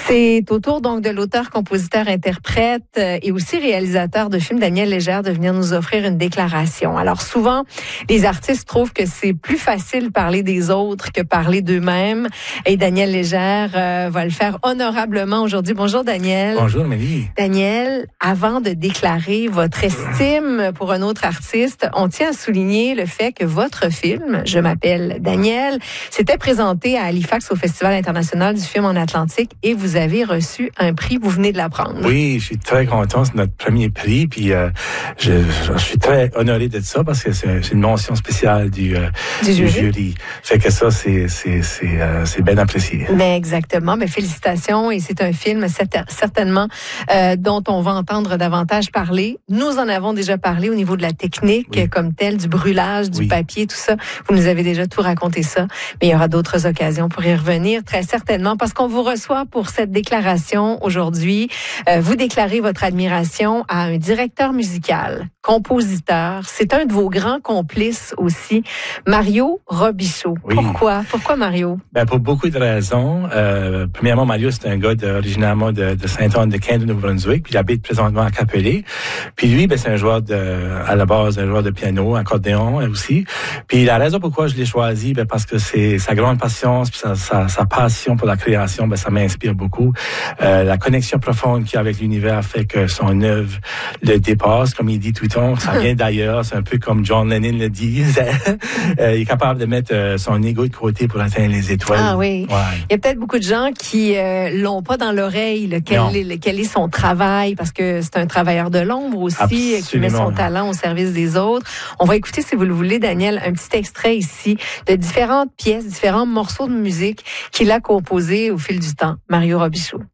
C'est au tour donc de l'auteur, compositeur, interprète et aussi réalisateur de films, Daniel Légère, de venir nous offrir une déclaration. Alors souvent, les artistes trouvent que c'est plus facile parler des autres que parler d'eux-mêmes. Et Daniel Légère va le faire honorablement aujourd'hui. Bonjour Daniel. Bonjour Mélie. Daniel, avant de déclarer votre estime pour un autre artiste, on tient à souligner le fait que votre film, Je m'appelle Daniel, s'était présenté à Halifax au Festival international du film en Atlantique et vous avez reçu un prix, vous venez de l'apprendre. Oui, je suis très content, c'est notre premier prix, puis je suis très honoré de ça parce que c'est une mention spéciale du jury. Fait que ça, c'est bien apprécié. Mais exactement, mais félicitations, et c'est un film certainement dont on va entendre davantage parler. Nous en avons déjà parlé au niveau de la technique comme telle, du brûlage, du papier, tout ça. Vous nous avez déjà tout raconté ça, mais il y aura d'autres occasions pour y revenir très certainement parce qu'on vous reçoit pour cette déclaration aujourd'hui. Vous déclarez votre admiration à un directeur musical, compositeur. C'est un de vos grands complices aussi, Mario Robichaud. Oui. Pourquoi Mario? Ben, pour beaucoup de raisons. Premièrement, Mario, c'est un gars originairement de Saint-Anne-de-Quinte, Nouveau-Brunswick, puis il habite présentement à Capelé. Puis lui, ben, c'est un joueur à la base, un joueur de piano, accordéon aussi. Puis la raison pourquoi je l'ai choisi, ben, parce que c'est sa grande passion, puis sa passion pour la création, ben, ça m'inspire beaucoup. La connexion profonde qu'il a avec l'univers fait que son œuvre le dépasse, comme il dit tout le temps. Ça vient d'ailleurs, c'est un peu comme John Lennon le dit. Il est capable de mettre son ego de côté pour atteindre les étoiles. Ah oui. Ouais. Il y a peut-être beaucoup de gens qui l'ont pas dans l'oreille, quel est son travail, parce que c'est un travailleur de l'ombre aussi, absolument, qui met son talent au service des autres. On va écouter, si vous le voulez, Daniel, un petit extrait ici de différentes pièces, différents morceaux de musique qu'il a composés au fil du temps. Mario Robichaud.